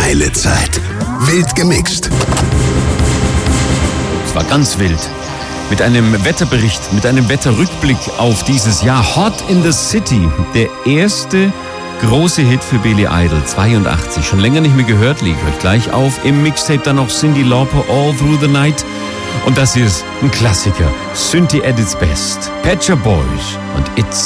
Geile Zeit. Wild gemixt. Es war ganz wild. Mit einem Wetterbericht, mit einem Wetterrückblick auf dieses Jahr. Hot in the City, der erste große Hit für Billy Idol, 82. Schon länger nicht mehr gehört, lege ich euch gleich auf. Im Mixtape dann noch Cyndi Lauper, All Through the Night. Und das hier ist ein Klassiker, Synthie at its best. Pet Shop Boys und It's